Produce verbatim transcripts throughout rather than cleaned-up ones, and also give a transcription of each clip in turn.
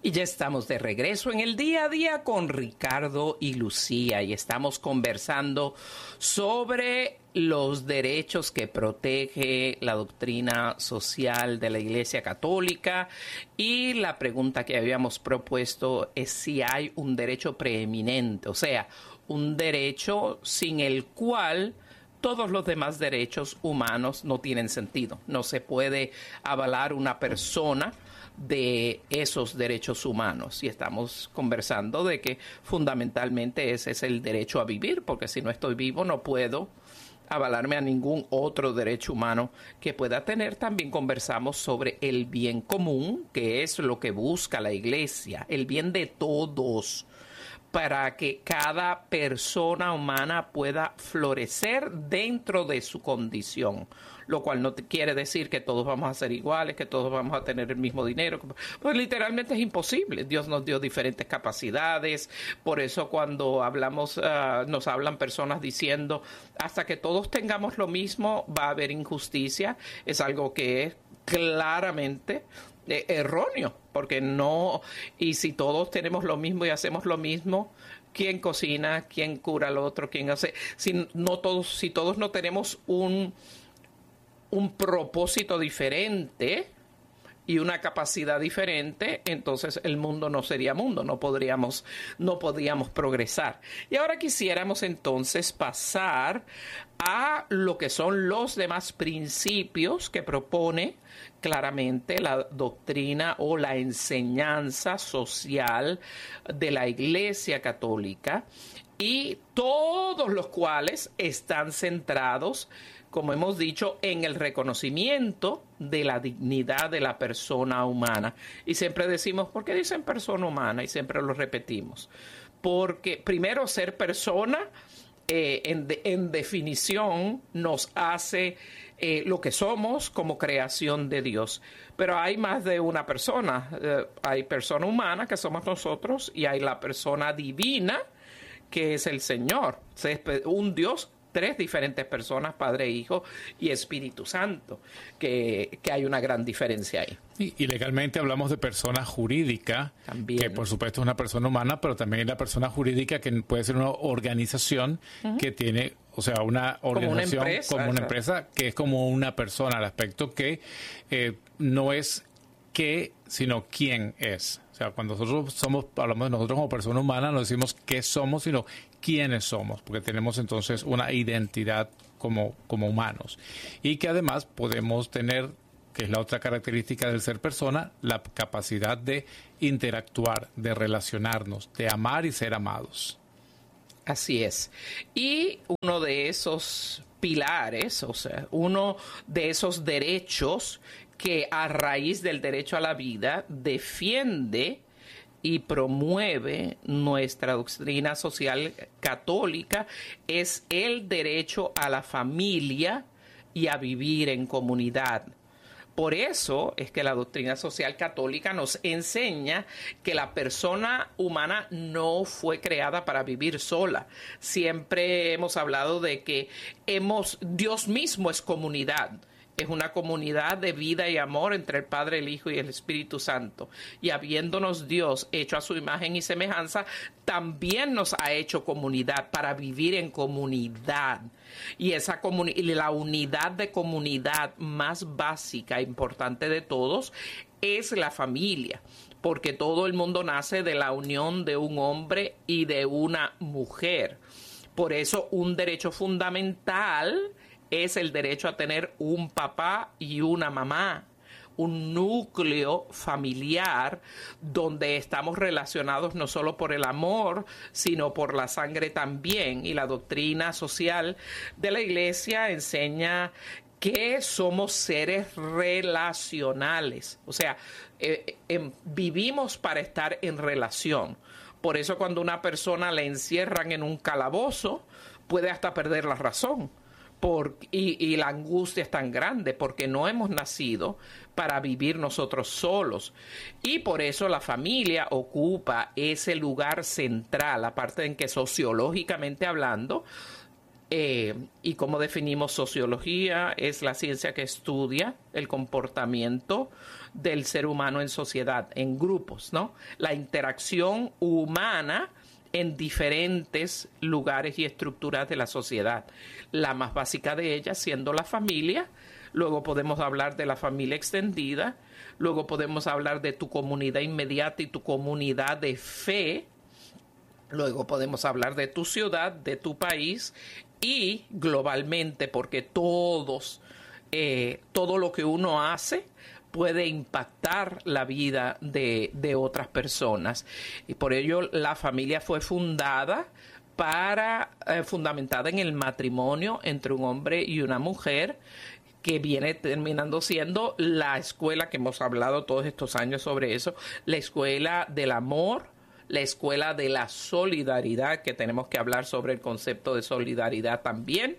Y ya estamos de regreso en el día a día con Ricardo y Lucía y estamos conversando sobre los derechos que protege la doctrina social de la Iglesia Católica y la pregunta que habíamos propuesto es si hay un derecho preeminente, o sea, un derecho sin el cual todos los demás derechos humanos no tienen sentido. No se puede avalar una persona de esos derechos humanos y estamos conversando de que fundamentalmente ese es el derecho a vivir, porque si no estoy vivo no puedo avalarme a ningún otro derecho humano que pueda tener. También conversamos sobre el bien común, que es lo que busca la Iglesia, el bien de todos, para que cada persona humana pueda florecer dentro de su condición, lo cual no quiere decir que todos vamos a ser iguales, que todos vamos a tener el mismo dinero, pues literalmente es imposible. Dios nos dio diferentes capacidades, por eso cuando hablamos, uh, nos hablan personas diciendo hasta que todos tengamos lo mismo va a haber injusticia, es algo que es claramente Eh, erróneo, porque no, y si todos tenemos lo mismo y hacemos lo mismo, ¿quién cocina? ¿Quién cura al otro? ¿Quién hace? Si no todos, si todos no tenemos un, un propósito diferente y una capacidad diferente, entonces el mundo no sería mundo, no podríamos, no podríamos progresar. Y ahora quisiéramos entonces pasar a lo que son los demás principios que propone claramente la doctrina o la enseñanza social de la Iglesia Católica, y todos los cuales están centrados, como hemos dicho, en el reconocimiento de la dignidad de la persona humana. Y siempre decimos, ¿por qué dicen persona humana? Y siempre lo repetimos. Porque primero, ser persona eh, en, de, en definición nos hace eh, lo que somos como creación de Dios. Pero hay más de una persona. Eh, hay persona humana, que somos nosotros, y hay la persona divina, que es el Señor. Un Dios, tres diferentes personas, Padre, Hijo y Espíritu Santo, que, que hay una gran diferencia ahí. Y, y legalmente hablamos de persona jurídica, también, que por supuesto es una persona humana, pero también es la persona jurídica que puede ser una organización uh-huh. que tiene, o sea, una organización como una empresa, como una empresa que es como una persona, al aspecto que eh, no es qué, sino quién es. O sea, cuando nosotros somos, hablamos de nosotros como persona humana, no decimos qué somos, sino quiénes somos, porque tenemos entonces una identidad como, como humanos. Y que además podemos tener, que es la otra característica del ser persona, la capacidad de interactuar, de relacionarnos, de amar y ser amados. Así es. Y uno de esos pilares, o sea, uno de esos derechos que a raíz del derecho a la vida defiende y promueve nuestra doctrina social católica es el derecho a la familia y a vivir en comunidad. Por eso es que la doctrina social católica nos enseña que la persona humana no fue creada para vivir sola. Siempre hemos hablado de que hemos, Dios mismo es comunidad. Es una comunidad de vida y amor entre el Padre, el Hijo y el Espíritu Santo. Y habiéndonos Dios hecho a su imagen y semejanza, también nos ha hecho comunidad para vivir en comunidad. Y esa comuni- la unidad de comunidad más básica e importante de todos es la familia, porque todo el mundo nace de la unión de un hombre y de una mujer. Por eso un derecho fundamental es el derecho a tener un papá y una mamá, un núcleo familiar donde estamos relacionados no solo por el amor, sino por la sangre también. Y la doctrina social de la Iglesia enseña que somos seres relacionales, o sea, eh, eh, vivimos para estar en relación. Por eso cuando una persona la encierran en un calabozo, puede hasta perder la razón. Por, y, y la angustia es tan grande porque no hemos nacido para vivir nosotros solos. Y por eso la familia ocupa ese lugar central, aparte en que sociológicamente hablando, Eh, y como definimos sociología, es la ciencia que estudia el comportamiento del ser humano en sociedad, en grupos, ¿no? La interacción humana en diferentes lugares y estructuras de la sociedad. La más básica de ellas siendo la familia. Luego podemos hablar de la familia extendida. Luego podemos hablar de tu comunidad inmediata y tu comunidad de fe. Luego podemos hablar de tu ciudad, de tu país y globalmente, porque todos, eh, todo lo que uno hace puede impactar la vida de, de otras personas. Y por ello la familia fue fundada para, eh, fundamentada en el matrimonio entre un hombre y una mujer, que viene terminando siendo la escuela que hemos hablado todos estos años sobre eso, la escuela del amor, la escuela de la solidaridad, que tenemos que hablar sobre el concepto de solidaridad también,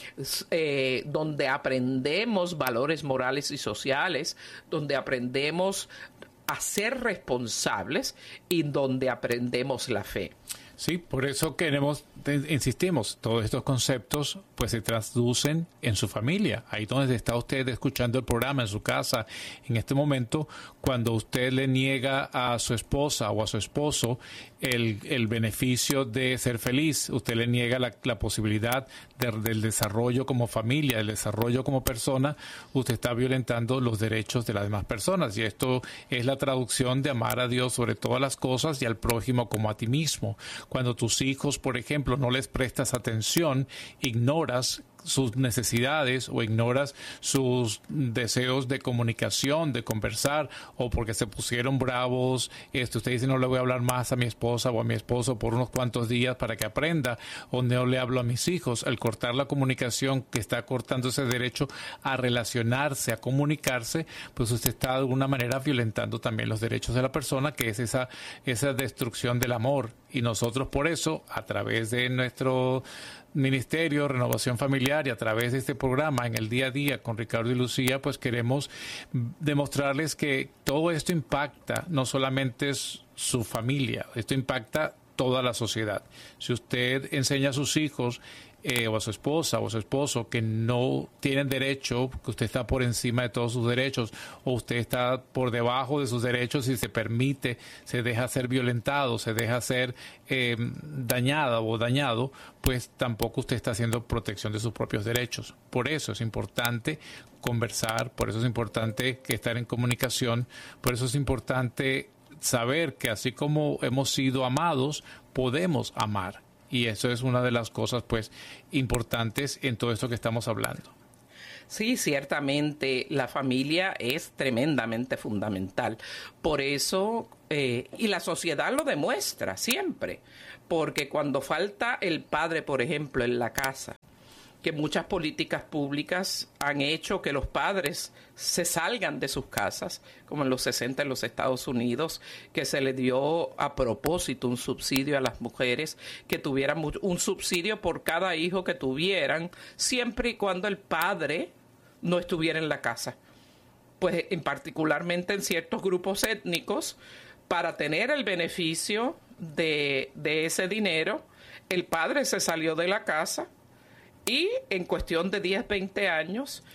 eh, donde aprendemos valores morales y sociales, donde aprendemos a ser responsables y donde aprendemos la fe. Sí, por eso queremos, insistimos, todos estos conceptos pues se traducen en su familia. Ahí donde está usted escuchando el programa, en su casa, en este momento, cuando usted le niega a su esposa o a su esposo el, el beneficio de ser feliz, usted le niega la, la posibilidad de, del desarrollo como familia, del desarrollo como persona, usted está violentando los derechos de las demás personas. Y esto es la traducción de amar a Dios sobre todas las cosas y al prójimo como a ti mismo. Cuando tus hijos, por ejemplo, no les prestas atención, ignoras sus necesidades o ignoras sus deseos de comunicación, de conversar, o porque se pusieron bravos, esto, usted dice no le voy a hablar más a mi esposa o a mi esposo por unos cuantos días para que aprenda, o no le hablo a mis hijos. Al cortar la comunicación, que está cortando ese derecho a relacionarse, a comunicarse, pues usted está de alguna manera violentando también los derechos de la persona, que es esa, esa destrucción del amor. Y nosotros por eso, a través de nuestro Ministerio Renovación Familiar y a través de este programa en el día a día con Ricardo y Lucía, pues queremos demostrarles que todo esto impacta no solamente es su familia, esto impacta toda la sociedad. Si usted enseña a sus hijos eh, o a su esposa o a su esposo que no tienen derecho, que usted está por encima de todos sus derechos, o usted está por debajo de sus derechos y se permite, se deja ser violentado, se deja ser eh, dañada o dañado, pues tampoco usted está haciendo protección de sus propios derechos. Por eso es importante conversar, por eso es importante que estar en comunicación, por eso es importante saber que así como hemos sido amados, podemos amar. Y eso es una de las cosas, pues, importantes en todo esto que estamos hablando. Sí, ciertamente la familia es tremendamente fundamental. Por eso, eh, y la sociedad lo demuestra siempre, porque cuando falta el padre, por ejemplo, en la casa, que muchas políticas públicas han hecho que los padres se salgan de sus casas, como en los sesenta en los Estados Unidos, que se le dio a propósito un subsidio a las mujeres que tuvieran un subsidio por cada hijo que tuvieran, siempre y cuando el padre no estuviera en la casa. Pues en particularmente en ciertos grupos étnicos, para tener el beneficio de, de ese dinero, el padre se salió de la casa. Y en cuestión de diez, veinte años,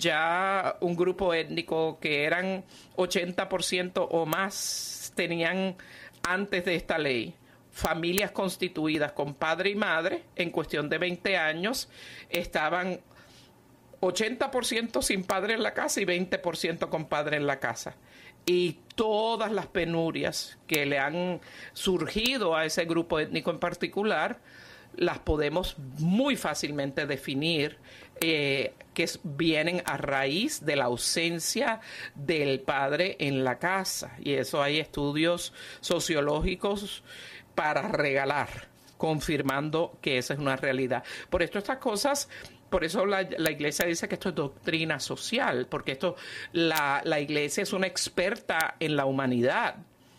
ya un grupo étnico que eran ochenta por ciento o más tenían, antes de esta ley, familias constituidas con padre y madre. En cuestión de veinte años estaban ochenta por ciento sin padre en la casa y veinte por ciento con padre en la casa. Y todas las penurias que le han surgido a ese grupo étnico en particular las podemos muy fácilmente definir, eh, que vienen a raíz de la ausencia del padre en la casa. Y eso hay estudios sociológicos para regalar, confirmando que esa es una realidad. Por esto estas cosas, por eso la, la Iglesia dice que esto es doctrina social, porque esto la, la Iglesia es una experta en la humanidad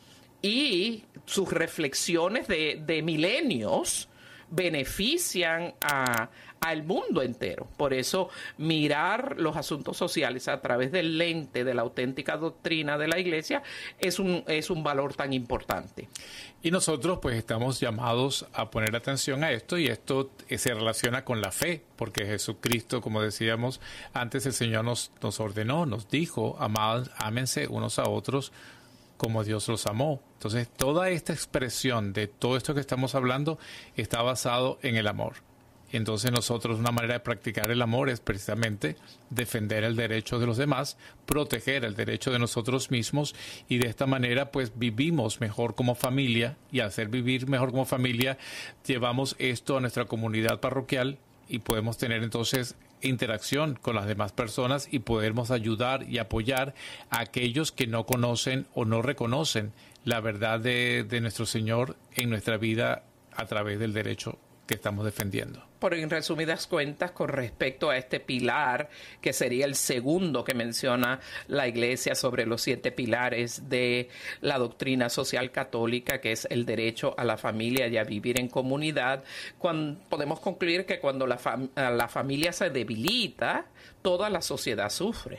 y sus reflexiones de, de milenios benefician a, al mundo entero. Por eso mirar los asuntos sociales a través del lente de la auténtica doctrina de la Iglesia es un, es un valor tan importante. Y nosotros pues estamos llamados a poner atención a esto, y esto se relaciona con la fe, porque Jesucristo, como decíamos antes, el Señor nos, nos ordenó, nos dijo, amados, ámense unos a otros como Dios los amó. Entonces, toda esta expresión de todo esto que estamos hablando está basado en el amor. Entonces, nosotros, una manera de practicar el amor es precisamente defender el derecho de los demás, proteger el derecho de nosotros mismos, y de esta manera, pues, vivimos mejor como familia, y al hacer vivir mejor como familia, llevamos esto a nuestra comunidad parroquial y podemos tener entonces interacción con las demás personas y podemos ayudar y apoyar a aquellos que no conocen o no reconocen la verdad de, de nuestro Señor en nuestra vida a través del derecho que estamos defendiendo. Por en resumidas cuentas, con respecto a este pilar, que sería el segundo que menciona la Iglesia sobre los siete pilares de la doctrina social católica, que es el derecho a la familia y a vivir en comunidad, cuando, podemos concluir que cuando la, fam- la familia se debilita, toda la sociedad sufre.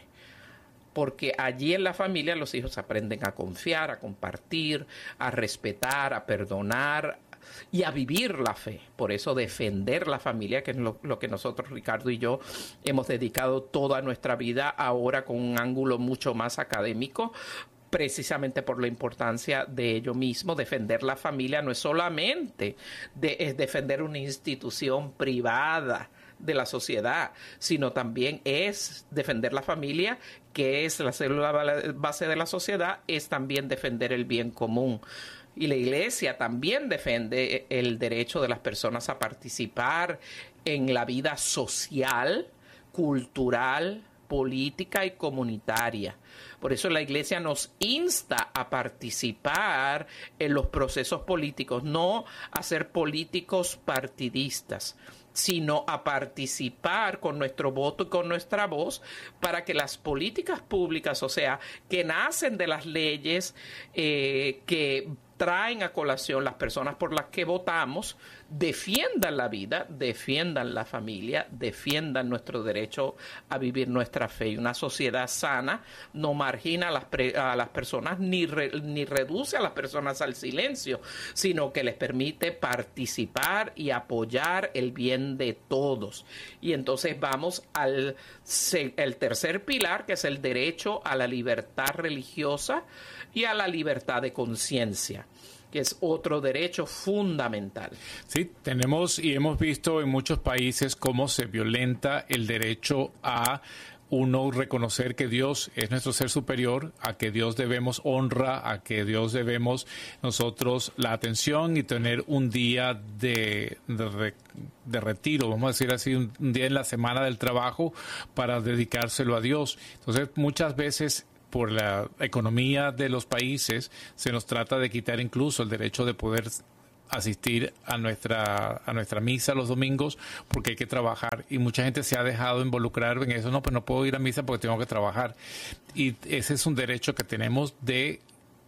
Porque allí en la familia los hijos aprenden a confiar, a compartir, a respetar, a perdonar y a vivir la fe. Por eso defender la familia, que es lo, lo que nosotros, Ricardo y yo, hemos dedicado toda nuestra vida, ahora con un ángulo mucho más académico, precisamente por la importancia de ello mismo. Defender la familia no es solamente de, es defender una institución privada de la sociedad, sino también es defender la familia, que es la célula base de la sociedad, es también defender el bien común. Y la Iglesia también defiende el derecho de las personas a participar en la vida social, cultural, política y comunitaria. Por eso la Iglesia nos insta a participar en los procesos políticos, no a ser políticos partidistas, sino a participar con nuestro voto y con nuestra voz para que las políticas públicas, o sea, que nacen de las leyes eh, que traen a colación las personas por las que votamos, defiendan la vida, defiendan la familia, defiendan nuestro derecho a vivir nuestra fe. Y una sociedad sana no margina a las, pre, a las personas ni, re, ni reduce a las personas al silencio, sino que les permite participar y apoyar el bien de todos. Y entonces vamos al el tercer pilar, que es el derecho a la libertad religiosa y a la libertad de conciencia, que es otro derecho fundamental. Sí, tenemos y hemos visto en muchos países cómo se violenta el derecho a uno reconocer que Dios es nuestro ser superior, a que Dios debemos honra, a que Dios debemos nosotros la atención y tener un día de, de, de retiro, vamos a decir así, un, un día en la semana del trabajo para dedicárselo a Dios. Entonces, muchas veces por la economía de los países se nos trata de quitar incluso el derecho de poder asistir a nuestra a nuestra misa los domingos porque hay que trabajar, y mucha gente se ha dejado involucrar en eso. No, pues no puedo ir a misa porque tengo que trabajar, y ese es un derecho que tenemos de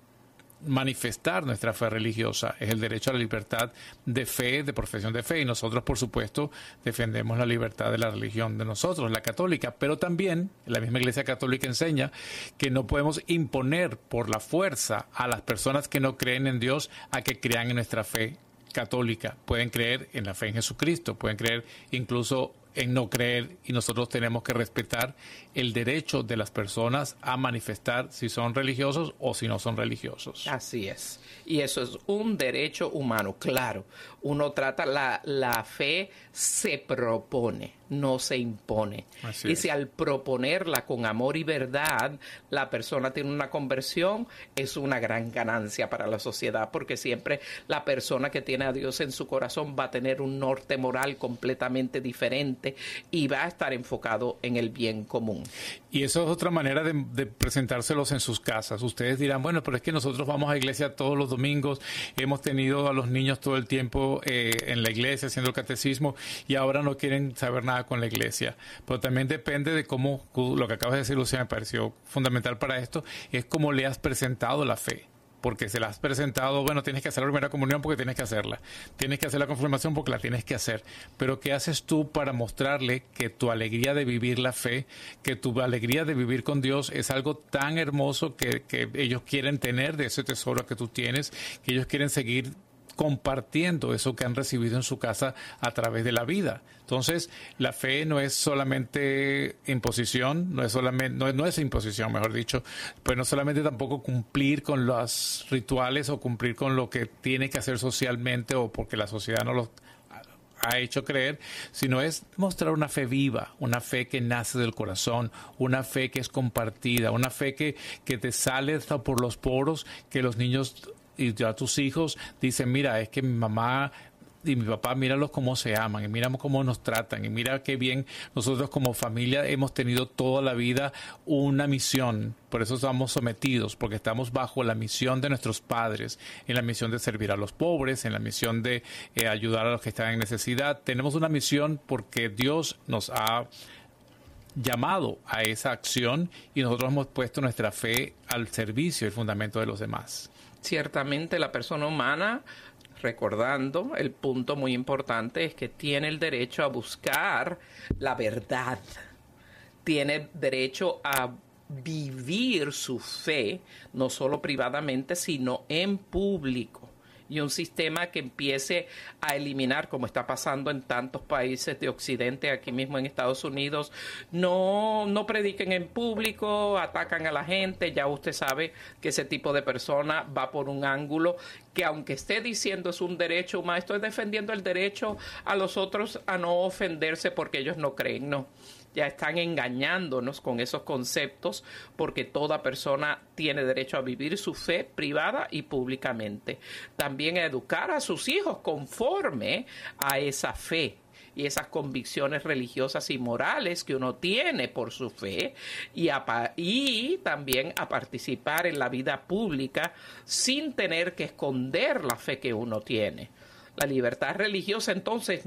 manifestar nuestra fe religiosa, es el derecho a la libertad de fe, de profesión de fe, y nosotros por supuesto defendemos la libertad de la religión de nosotros, la católica, pero también la misma Iglesia Católica enseña que no podemos imponer por la fuerza a las personas que no creen en Dios a que crean en nuestra fe católica. Pueden creer en la fe en Jesucristo, pueden creer incluso en no creer, y nosotros tenemos que respetar el derecho de las personas a manifestar si son religiosos o si no son religiosos. Así es. Y eso es un derecho humano, claro. Uno trata, la, la fe se propone, no se impone. Así y es. Si al proponerla con amor y verdad, la persona tiene una conversión, es una gran ganancia para la sociedad, porque siempre la persona que tiene a Dios en su corazón va a tener un norte moral completamente diferente y va a estar enfocado en el bien común. Y eso es otra manera de, de presentárselos en sus casas. Ustedes dirán, bueno, pero es que nosotros vamos a iglesia todos los domingos, hemos tenido a los niños todo el tiempo eh, en la iglesia haciendo el catecismo y ahora no quieren saber nada con la iglesia. Pero también depende de cómo, lo que acabas de decir, Lucía, me pareció fundamental para esto, es cómo le has presentado la fe. porque se la has presentado, bueno, tienes que hacer la primera comunión porque tienes que hacerla, tienes que hacer la confirmación porque la tienes que hacer, pero ¿qué haces tú para mostrarle que tu alegría de vivir la fe, que tu alegría de vivir con Dios es algo tan hermoso que, que ellos quieren tener de ese tesoro que tú tienes, que ellos quieren seguir compartiendo eso que han recibido en su casa a través de la vida? Entonces, la fe no es solamente imposición, no es solamente, no es, no es imposición, mejor dicho, pues no solamente tampoco cumplir con los rituales o cumplir con lo que tiene que hacer socialmente o porque la sociedad no lo ha hecho creer, sino es mostrar una fe viva, una fe que nace del corazón, una fe que es compartida, una fe que, que te sale hasta por los poros, que los niños y ya tus hijos dicen, mira, es que mi mamá y mi papá, míralos cómo se aman, y mira cómo nos tratan, y mira qué bien nosotros como familia hemos tenido toda la vida una misión. Por eso estamos sometidos, porque estamos bajo la misión de nuestros padres, en la misión de servir a los pobres, en la misión de eh, ayudar a los que están en necesidad. Tenemos una misión porque Dios nos ha llamado a esa acción y nosotros hemos puesto nuestra fe al servicio y el fundamento de los demás. Ciertamente la persona humana, recordando, el punto muy importante es que tiene el derecho a buscar la verdad, tiene derecho a vivir su fe, no solo privadamente, sino en público. Y un sistema que empiece a eliminar, como está pasando en tantos países de Occidente, aquí mismo en Estados Unidos, no, no prediquen en público, atacan a la gente. Ya usted sabe que ese tipo de persona va por un ángulo que, aunque esté diciendo es un derecho humano, estoy defendiendo el derecho a los otros a no ofenderse porque ellos no creen, no. Ya están engañándonos con esos conceptos, porque toda persona tiene derecho a vivir su fe privada y públicamente. También a educar a sus hijos conforme a esa fe y esas convicciones religiosas y morales que uno tiene por su fe, y, a, y también a participar en la vida pública sin tener que esconder la fe que uno tiene. La libertad religiosa, entonces,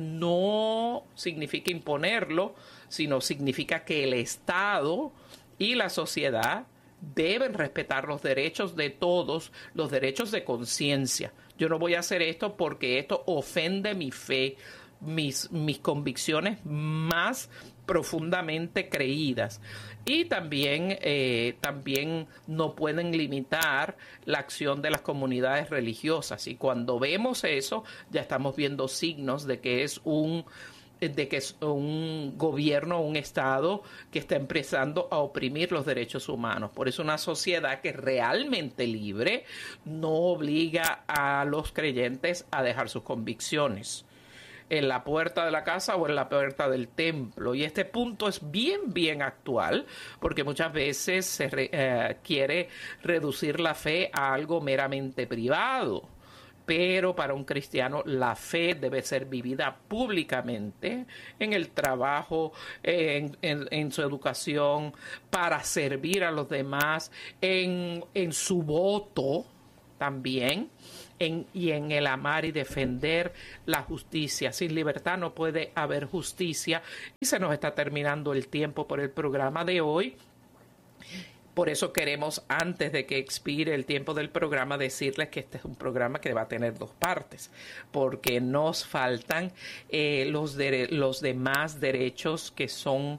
no significa imponerlo, sino significa que el Estado y la sociedad deben respetar los derechos de todos, los derechos de conciencia. Yo no voy a hacer esto porque esto ofende mi fe, mis, mis convicciones más profundamente creídas. Y también, eh, también no pueden limitar la acción de las comunidades religiosas. Y cuando vemos eso, ya estamos viendo signos de que es un de que es un gobierno, un Estado que está empezando a oprimir los derechos humanos. Por eso una sociedad que es realmente libre no obliga a los creyentes a dejar sus convicciones en la puerta de la casa o en la puerta del templo. Y este punto es bien, bien actual, porque muchas veces se re, eh, quiere reducir la fe a algo meramente privado. Pero para un cristiano la fe debe ser vivida públicamente, en el trabajo, en, en, en su educación, para servir a los demás, en, en su voto también, en, y en el amar y defender la justicia. Sin libertad no puede haber justicia. Y se nos está terminando el tiempo por el programa de hoy. Por eso queremos, antes de que expire el tiempo del programa, decirles que este es un programa que va a tener dos partes, porque nos faltan eh, los, de, los demás derechos que son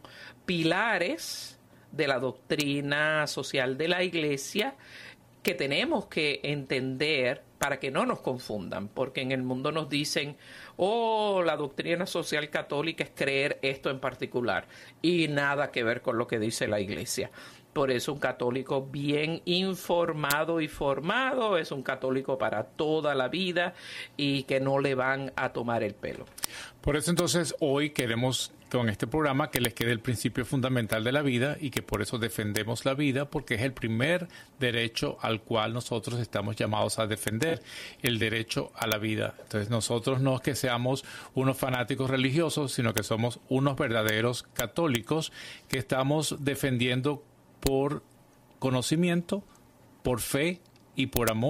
pilares de la doctrina social de la Iglesia, que tenemos que entender para que no nos confundan, porque en el mundo nos dicen, oh, la doctrina social católica es creer esto en particular, y nada que ver con lo que dice la Iglesia. Por eso un católico bien informado y formado es un católico para toda la vida y que no le van a tomar el pelo. Por eso entonces hoy queremos con este programa que les quede el principio fundamental de la vida, y que por eso defendemos la vida, porque es el primer derecho al cual nosotros estamos llamados a defender, el derecho a la vida. Entonces nosotros no es que seamos unos fanáticos religiosos, sino que somos unos verdaderos católicos que estamos defendiendo por conocimiento, por fe y por amor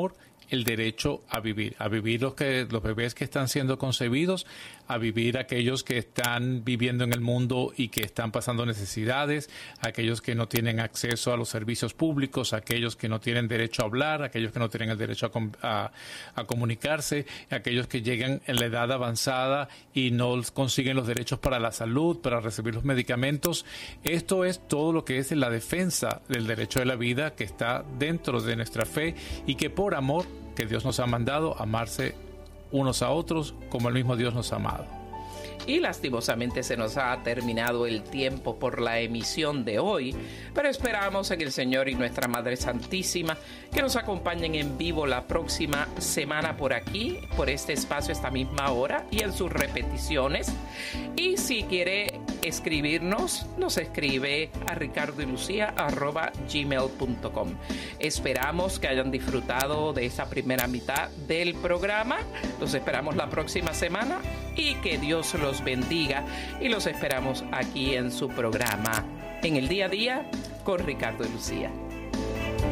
el derecho a vivir, a vivir los que los bebés que están siendo concebidos, a vivir aquellos que están viviendo en el mundo y que están pasando necesidades, aquellos que no tienen acceso a los servicios públicos, aquellos que no tienen derecho a hablar, aquellos que no tienen el derecho a, a, a comunicarse, aquellos que llegan en la edad avanzada y no consiguen los derechos para la salud, para recibir los medicamentos. Esto es todo lo que es la defensa del derecho de la vida, que está dentro de nuestra fe y que por amor que Dios nos ha mandado amarse unos a otros como el mismo Dios nos ha amado. Y lastimosamente se nos ha terminado el tiempo por la emisión de hoy, pero esperamos en el Señor y nuestra Madre Santísima que nos acompañen en vivo la próxima semana por aquí, por este espacio, esta misma hora y en sus repeticiones. Y si quiere escribirnos, nos escribe a ricardoylucia arroba gmail punto com. Esperamos que hayan disfrutado de esta primera mitad del programa. Los esperamos la próxima semana y que Dios los bendiga, y los esperamos aquí en su programa En el Día a Día con Ricardo y Lucía.